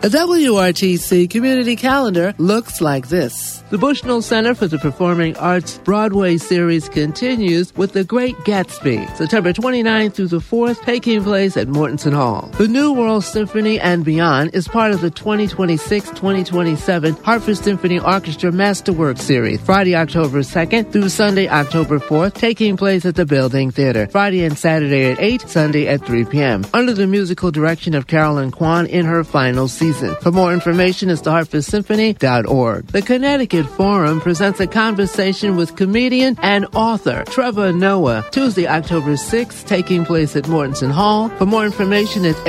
A WRTC community calendar looks like this. The Bushnell Center for the Performing Arts Broadway series continues with The Great Gatsby, September 29th through the 4th, taking place at Mortenson Hall. The New World Symphony and Beyond is part of the 2026-2027 Hartford Symphony Orchestra Masterwork Series, Friday, October 2nd through Sunday, October 4th, taking place at the Building Theater, Friday and Saturday at 8, Sunday at 3 p.m., under the musical direction of Carolyn Kwan in her final season. For more information, it's thehartfordsymphony.org. The Connecticut Forum presents a conversation with comedian and author Trevor Noah, Tuesday, October 6th, taking place at Mortenson Hall. For more information, it's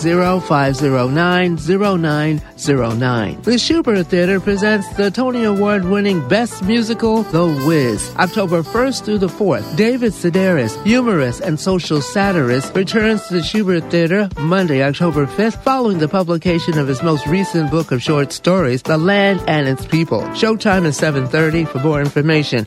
860-509-0909. The Schubert Theater presents the Tony Award-winning Best Musical, The Wiz. October 1st through the 4th, David Sedaris, humorist and social satirist, returns to the Schubert Theater Monday, October 5th, following the publication of his most recent book of short stories, The Land and Its People. Showtime is 7:30. For more information,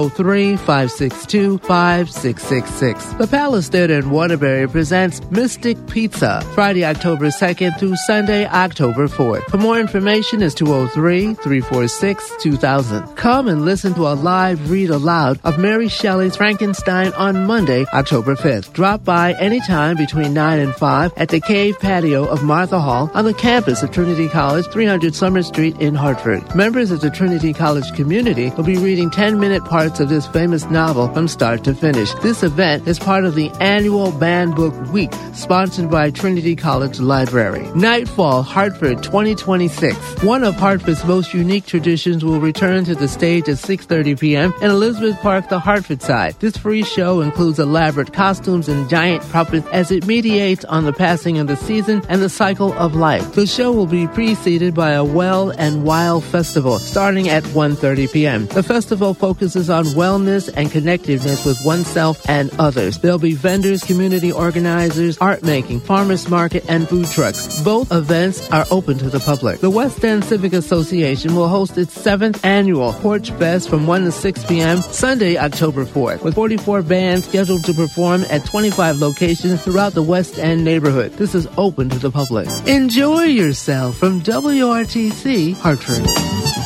203-562-5666. The Palace Theater in Waterbury presents Mystic Pizza, Friday, October 2nd through Sunday, October 4th. For more information, is 203-346-2000. Come and listen to a live read aloud of Mary Shelley's Frankenstein on Monday, October 5th. Drop by anytime between 9 and 5 at the Cave Patio of Martha Hall on the campus of Trinity College, 300 Summer Street in Hartford. Members of the Trinity College community will be reading 10-minute parts of this famous novel from start to finish. This event is part of the annual Banned Book Week, sponsored by Trinity College Library. Nightfall, Hartford 2026. One of Hartford's most unique traditions will return to the stage at 6:30 p.m. in Elizabeth Park, the Hartford side. This free show includes elaborate costumes and giant puppets as it mediates on the passing of the season and the cycle of life. The show will be preceded by a Well and Wild Festival starting at 1:30 p.m. The festival focuses on wellness and connectiveness with oneself and others. There'll be vendors, community organizers, art making, farmers market, and food trucks. Both events are open to the public. The West End Civic Association will host its 7th annual Porch Fest from 1 to 6 p.m. Sunday, October 4th, with 44 bands scheduled to perform at 25 locations throughout the West End neighborhood. This is open to the public. Enjoy yourself from WRTC Hartford.